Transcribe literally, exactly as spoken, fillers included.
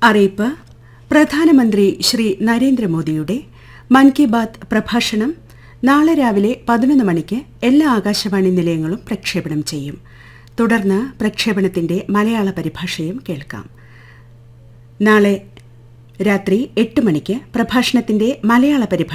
അറിയിപ്പ്. പ്രധാനമന്ത്രി ശ്രീ നരേന്ദ്രമോദിയുടെ മൻ കി ബാത് പ്രഭാഷണം നാളെ രാവിലെ പതിനൊന്ന് മണിക്ക് എല്ലാ ആകാശവാണി നിലയങ്ങളും പ്രക്ഷേപണം ചെയ്യും. തുടർന്ന് പ്രക്ഷേപണത്തിന്റെ മലയാള പരിഭാഷയും കേൾക്കാം. നാളെ രാത്രി എട്ട് മണിക്ക് പ്രഭാഷണത്തിന്റെ മലയാള പരിഭാഷ